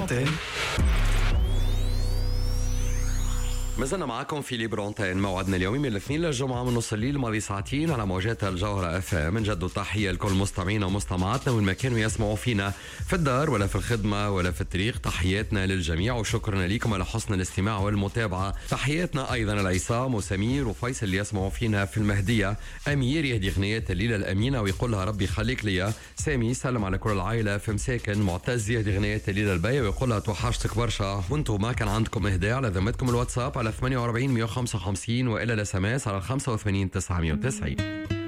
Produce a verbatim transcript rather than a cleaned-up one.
برونتين. ما زلنا معكم في ليبرونتين، موعدنا اليومي من الاثنين للجمعة من نص الليل ماضي ساعتين على موجات الجوهرة اف ام. من جد تحية لكل مستمعينا ومستمعاتنا وين ما كانوا يسمعوا فينا في الدار ولا في الخدمة ولا في الطريق. تحياتنا للجميع وشكرا لكم على حسن الاستماع والمتابعة. تحياتنا أيضا لعصام وسمير وفيصل اللي يسمعوا فينا في المهدية. أمير يهدي غنيات الليلة الأمينة ويقولها ربي خليك ليا. سامي سلم على كل العائلة في مساكن. معتز يهدي غنيات الليلة البية ويقولها توحشتك برشا. وانتم ما كان عندكم إهداء على ذمتكم الواتساب على ثمانية وأربعين مية وخمسة وخمسين وإلى الاس ام اس على خمسة وثمانين تسعمية وتسعين.